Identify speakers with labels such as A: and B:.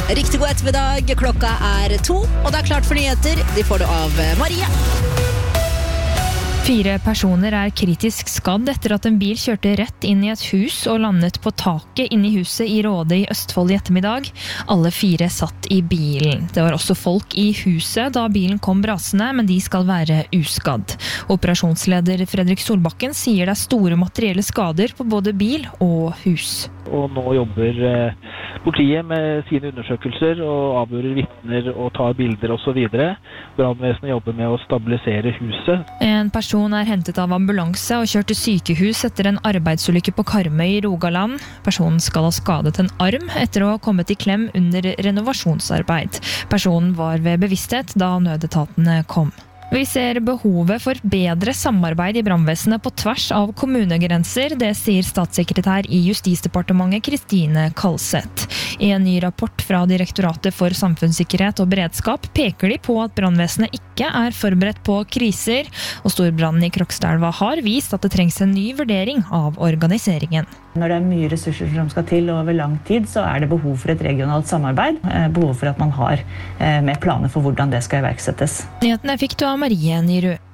A: Riktig god ettermiddag, klokka 2, og det klart for nyheter. De får du av Marie.
B: 4 personer kritisk skadd etter at en bil kjørte rett inn i et hus og landet på taket inne i huset i Råde i Østfold i ettermiddag. Alle 4 satt i bilen. Det var også folk i huset da bilen kom brasende, men de skal være uskadd. Operasjonsleder Fredrik Solbakken sier det store materielle skader på både bil og hus.
C: Og nå jobber politiet med sine undersøkelser og avhører vitner og tar bilder og så videre. Brannvesenet jobber med å stabilisere huset.
B: En person hentet av ambulanse og kjørt til sykehus etter en arbeidsulykke på Karmøy i Rogaland. Personen skal ha skadet en arm etter å ha kommet i klem under renovasjonsarbeid. Personen var ved bevissthet da nødetatene kom. Vi ser behovet for bedre samarbeid i brannvesenet på tvers av kommunegrenser, det sier statssekretær i Justisdepartementet Kristine Kalseth. I en ny rapport fra Direktoratet for samfunnssikkerhet og beredskap peker de på at brannvesenet ikke forberedt på kriser, og storbrannen i Krokstadelva har vist at det trengs en ny vurdering av organiseringen.
D: Når det mye ressurser som skal til over lang tid, så det behov for et regionalt samarbeid. Behov for at man har med planer for hvordan det skal iverksettes.
B: Nyhetene fikk du av Marie Nyrud.